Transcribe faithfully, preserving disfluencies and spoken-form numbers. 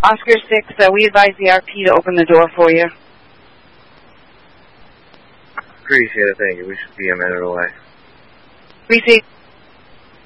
Oscar six, uh, we advise the R P to open the door for you. Appreciate it, thank you. We should be a minute away. Three six.